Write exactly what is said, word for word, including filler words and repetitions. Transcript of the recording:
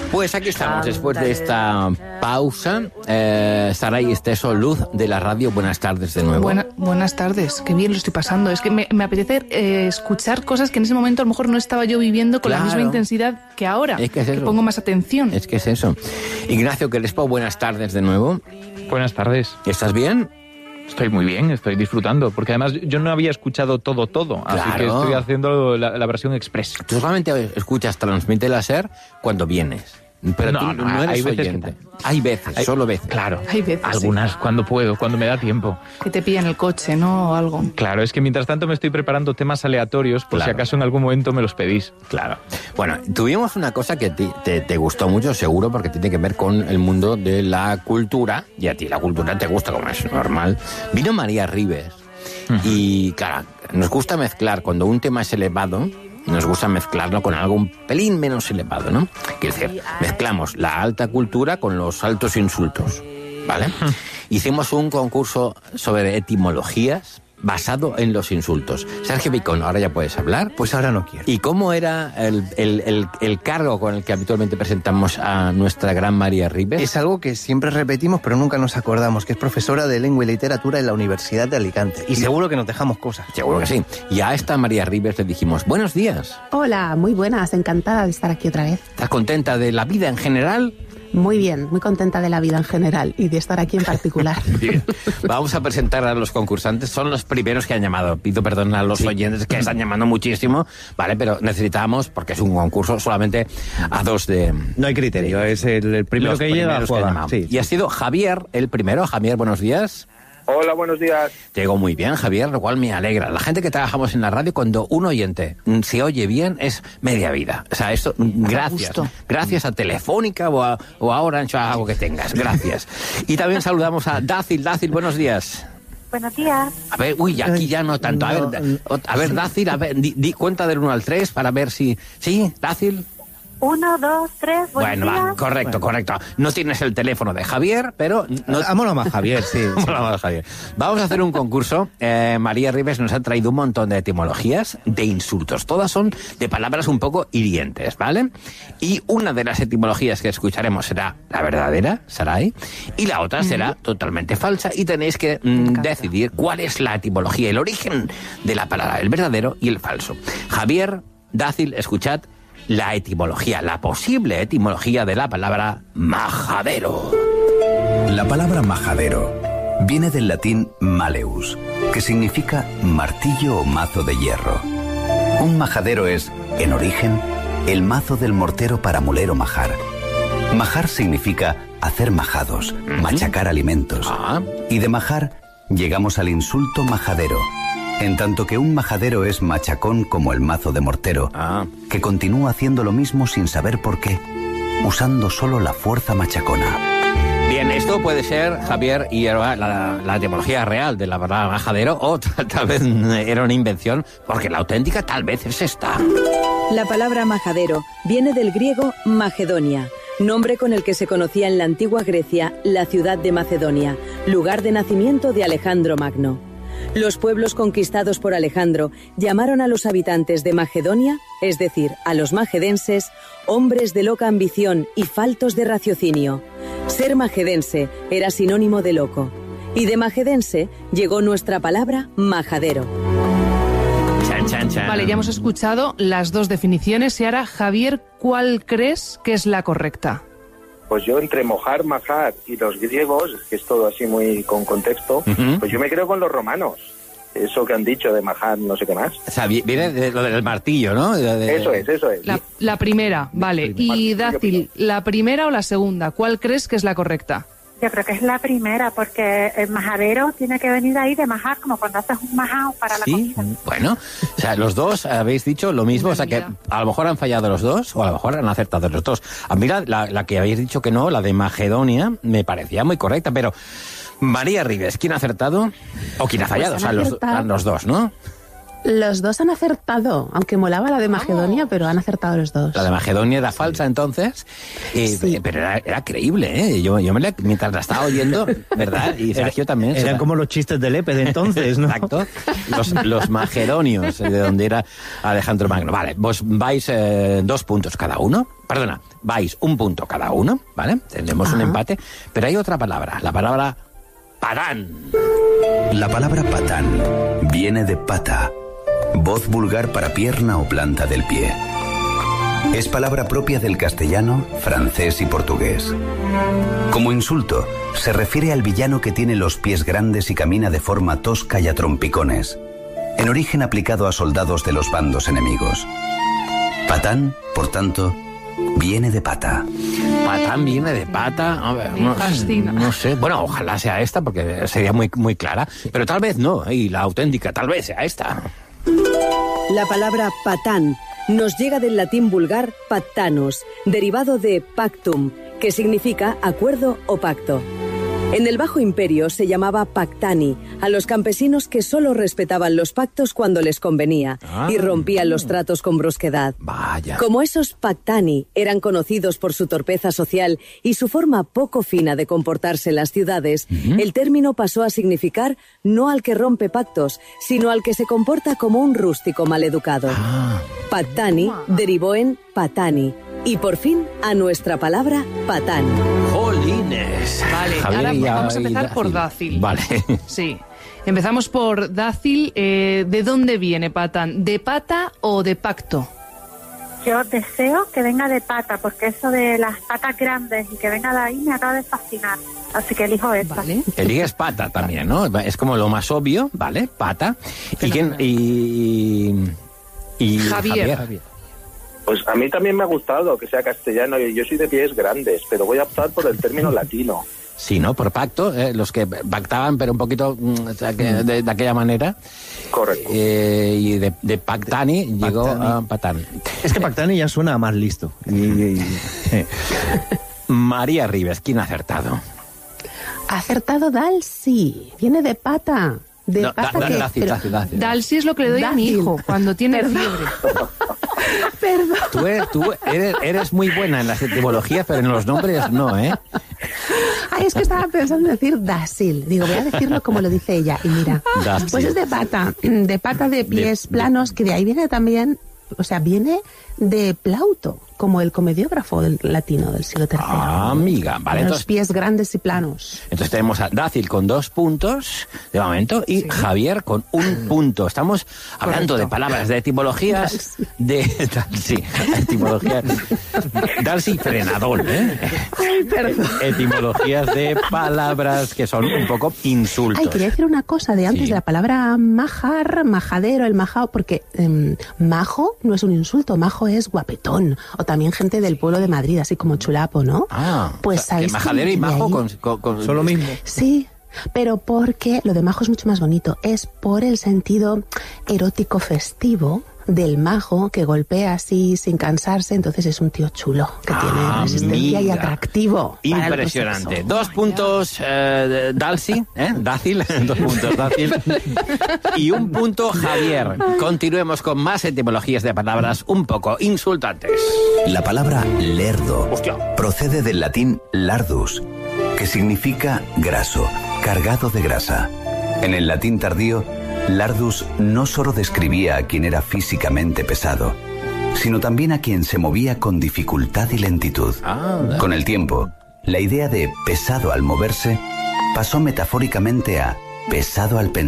Pues aquí estamos, después de esta pausa. Eh, Saray Esteso, Luz de la radio, buenas tardes de nuevo. Buena, buenas tardes, qué bien lo estoy pasando. Es que me, me apetece eh, escuchar cosas que en ese momento a lo mejor no estaba yo viviendo con claro. la misma intensidad que ahora, es que, es que pongo más atención. Es que es eso. Ignacio Crespo, buenas tardes de nuevo. Buenas tardes. ¿Estás bien? Estoy muy bien, estoy disfrutando, porque además yo no había escuchado todo, todo, claro. Así que estoy haciendo la, la versión express. Tú solamente escuchas Transmite Láser cuando vienes. Pero no, tú no, no eres hay veces oyente. Que... Hay veces, hay... solo veces. Claro, hay veces, algunas sí. Cuando puedo, cuando me da tiempo. Que te pillan el coche, ¿no? O algo. Claro, es que mientras tanto me estoy preparando temas aleatorios por claro. si acaso en algún momento me los pedís. Claro. Bueno, tuvimos una cosa que te, te, te gustó mucho, seguro, porque tiene que ver con el mundo de la cultura, y a ti la cultura te gusta, como es normal. Vino María Ribes, uh-huh. y claro, nos gusta mezclar cuando un tema es elevado, nos gusta mezclarlo con algo un pelín menos elevado, ¿no? Quiero decir, mezclamos la alta cultura con los altos insultos, ¿vale? Hicimos un concurso sobre etimologías basado en los insultos. Sergio Picón, ¿ahora ya puedes hablar? Pues ahora no quiero. ¿Y cómo era el, el, el, el cargo con el que habitualmente presentamos a nuestra gran María Ribes? Es algo que siempre repetimos, pero nunca nos acordamos, que es profesora de Lengua y Literatura en la Universidad de Alicante. Y seguro que nos dejamos cosas. Seguro que sí. Y a esta María Ribes le dijimos, buenos días. Hola, muy buenas, encantada de estar aquí otra vez. ¿Estás contenta de la vida en general? Muy bien, muy contenta de la vida en general y de estar aquí en particular. Bien. Vamos a presentar a los concursantes. Son los primeros que han llamado. Pido perdón a los sí. oyentes que están llamando muchísimo, ¿vale? Pero necesitamos, porque es un concurso, solamente a dos de... No hay criterio, es el, el primero que llega. Que han sí, y sí. ha sido Javier el primero. Javier, buenos días. Hola, buenos días. Llegó muy bien, Javier, lo cual me alegra. La gente que trabajamos en la radio, cuando un oyente se oye bien, es media vida. O sea, esto, gracias. Gracias a Telefónica o a, o a Orange, o a algo que tengas. Gracias. Y también saludamos a Dácil. Dácil, buenos días. Buenos días. A ver, uy, aquí ya no tanto. A ver, a ver Dácil, a ver, di, di cuenta del uno al tres para ver si... ¿Sí, Dácil? Uno, dos, tres, bueno, va, correcto, bueno. correcto. No tienes el teléfono de Javier, pero... No... Vámonos más, Javier, sí. sí. Vámonos más, Javier. Vamos a hacer un concurso. Eh, María Ribes nos ha traído un montón de etimologías de insultos. Todas son de palabras un poco hirientes, ¿vale? Y una de las etimologías que escucharemos será la verdadera, Saray, y la otra será mm. totalmente falsa, y tenéis que mm, decidir cuál es la etimología, el origen de la palabra, el verdadero y el falso. Javier, Dácil, escuchad la etimología, la posible etimología de la palabra majadero. La palabra majadero viene del latín maleus, que significa martillo o mazo de hierro. Un majadero es, en origen, el mazo del mortero para moler o majar. Majar significa hacer majados, uh-huh. machacar alimentos. Ah. Y de majar llegamos al insulto majadero, en tanto que un majadero es machacón como el mazo de mortero, ah. que continúa haciendo lo mismo sin saber por qué, usando solo la fuerza machacona. Bien, esto puede ser, Javier, y era la, la etimología real de la palabra majadero, o tal, tal vez era una invención, porque la auténtica tal vez es esta. La palabra majadero viene del griego Macedonia, nombre con el que se conocía en la antigua Grecia la ciudad de Macedonia, lugar de nacimiento de Alejandro Magno. Los pueblos conquistados por Alejandro llamaron a los habitantes de Macedonia, es decir, a los magedenses, hombres de loca ambición y faltos de raciocinio. Ser magedense era sinónimo de loco. Y de magedense llegó nuestra palabra majadero. Chan, chan, chan. Vale, ya hemos escuchado las dos definiciones y ahora, Javier, ¿cuál crees que es la correcta? Pues yo entre mojar, majar y los griegos, que es todo así muy con contexto, uh-huh. pues yo me creo con los romanos. Eso que han dicho de majar, no sé qué más. O sea, viene de lo del martillo, ¿no? De, de... Eso es, eso es. La, la primera, vale. Y Dácil, ¿la primera o la segunda? ¿Cuál crees que es la correcta? Yo creo que es la primera, porque el majadero tiene que venir ahí de majar, como cuando haces un majao para la ¿Sí? comida. Bueno, o sea, los dos habéis dicho lo mismo, o sea que a lo mejor han fallado los dos, o a lo mejor han acertado los dos. A mí la, la, la que habéis dicho que no, la de Macedonia, me parecía muy correcta, pero María Ribes, ¿quién ha acertado? ¿O quién ha fallado? Pues o sea, los, los dos, ¿no? Los dos han acertado, aunque molaba la de Macedonia, pero han acertado los dos. La de Macedonia era falsa, entonces, eh, sí. pero era, era creíble, ¿eh? Yo, yo me la, mientras la estaba oyendo, ¿verdad? Y Sergio también. Eran como los chistes de Lepe de entonces, ¿no? Exacto. Los, los macedonios, de donde era Alejandro Magno. Vale, vos vais eh, dos puntos cada uno. Perdona, vais un punto cada uno, ¿vale? Tendremos Ajá. un empate. Pero hay otra palabra, la palabra patán. La palabra patán viene de pata, voz vulgar para pierna o planta del pie. Es palabra propia del castellano, francés y portugués. Como insulto, se refiere al villano que tiene los pies grandes y camina de forma tosca y a trompicones, en origen aplicado a soldados de los bandos enemigos. Patán, por tanto, viene de pata. Patán viene de pata. A ver, no, no sé. Bueno, ojalá sea esta porque sería muy, muy clara. Pero tal vez no. Y la auténtica tal vez sea esta. La palabra patán nos llega del latín vulgar pactanus, derivado de pactum, que significa acuerdo o pacto. En el Bajo Imperio se llamaba pactani a los campesinos que solo respetaban los pactos cuando les convenía ah, y rompían los tratos con brusquedad. Vaya. Como esos pactani eran conocidos por su torpeza social y su forma poco fina de comportarse en las ciudades, uh-huh. el término pasó a significar no al que rompe pactos, sino al que se comporta como un rústico maleducado. Ah. Pactani derivó en patani. Y por fin a nuestra palabra patán. ¡Jolines! Vale, Javier, ahora ya, vamos a empezar dácil. por dácil. Vale. Sí. Empezamos por dácil. Eh, ¿De dónde viene patán? ¿De pata o de pacto? Yo deseo que venga de pata, porque eso de las patas grandes y que venga de ahí me acaba de fascinar. Así que elijo esta. Vale. Eliges pata también, ¿no? Es como lo más obvio, ¿vale? Pata. ¿Y quién? Y, y Javier. Javier. Pues a mí también me ha gustado que sea castellano. Yo soy de pies grandes, pero voy a optar por el término latino. Sí, ¿no? Por pacto, eh, los que pactaban, pero un poquito de, de, de aquella manera. Correcto. Eh, y de, de pactani, pactani llegó a patán. Es que pactani ya suena más listo. Y, y, eh. María Ribes, ¿quién ha acertado? Ha acertado Dalsi, viene de pata. De no, pata da, que... da, da, da, da, da. Dalsi es lo que le doy Dácil. a mi hijo cuando tiene fiebre. Perdón. Tú, eres, tú eres, eres muy buena en las etimologías, pero en los nombres no, ¿eh? Ay, es que estaba pensando en decir dácil. Digo, voy a decirlo como lo dice ella. Y mira, dácil. Pues es de pata, de pata de pies de, planos, que de ahí viene también, o sea, viene de Plauto, como el comediógrafo del latino del siglo tercero. Ah, amiga. Vale, los entonces, pies grandes y planos. Entonces tenemos a Dácil con dos puntos de momento y sí. Javier con un punto. Estamos hablando Correcto. de palabras, de etimologías de... Sí, etimologías... Darcy Frenador, ¿eh? Ay, perdón. Etimologías de palabras que son un poco insultos. Ay, quería decir una cosa de antes sí. de la palabra majar, majadero, el majao, porque eh, majo no es un insulto, majo es guapetón, o también gente del pueblo de Madrid, así como chulapo, ¿no? Ah, pues o sea, majadero y majo con, con, con... son lo mismo. Sí, pero porque lo de majo es mucho más bonito, es por el sentido erótico festivo del majo que golpea así sin cansarse, entonces es un tío chulo que ah, tiene resistencia amiga. y atractivo. Impresionante. Dos oh, puntos eh, Dalsi, ¿eh? Dácil, dos puntos Dácil. Y un punto Javier. Continuemos con más etimologías de palabras un poco insultantes. La palabra lerdo Hostia. procede del latín lardus, que significa graso, cargado de grasa. En el latín tardío, lardus no solo describía a quien era físicamente pesado, sino también a quien se movía con dificultad y lentitud. Ah, con el tiempo, la idea de pesado al moverse pasó metafóricamente a pesado al pensar.